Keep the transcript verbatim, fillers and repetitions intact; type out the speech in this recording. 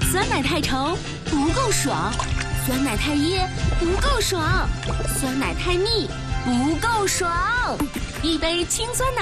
酸奶太稠不够爽，酸奶太噎不够爽，酸奶太腻不够爽。一杯清酸奶。